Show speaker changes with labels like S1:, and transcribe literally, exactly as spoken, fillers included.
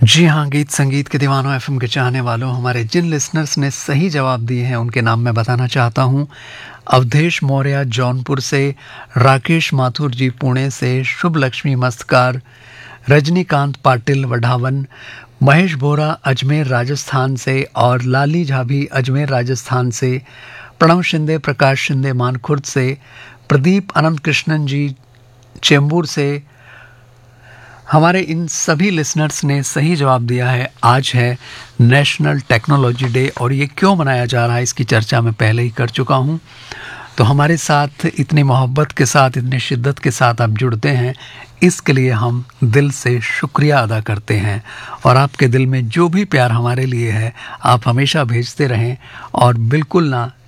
S1: जी हाँ, गीत संगीत के दीवानों एफएम के चाहने वालों, हमारे जिन लिसनर्स ने सही जवाब दिए हैं उनके नाम मैं बताना चाहता हूँ। अवधेश मौर्य जौनपुर से, राकेश माथुर जी पुणे से, शुभ लक्ष्मी मस्तकार, रजनीकांत पाटिल वढ़ावन, महेश बोरा अजमेर राजस्थान से और लाली झाभी अजमेर राजस्थान से, प्रणव शिंदे प्रकाश शिंदे मानखुर्द से, प्रदीप अनंत कृष्णन जी चेंबूर से। हमारे इन सभी लिसनर्स ने सही जवाब दिया है। आज है नेशनल टेक्नोलॉजी डे और ये क्यों मनाया जा रहा है इसकी चर्चा मैं पहले ही कर चुका हूँ। तो हमारे साथ इतनी मोहब्बत के साथ, इतनी शिद्दत के साथ आप जुड़ते हैं, इसके लिए हम दिल से शुक्रिया अदा करते हैं। और आपके दिल में जो भी प्यार हमारे लिए है आप हमेशा भेजते रहें और बिल्कुल ना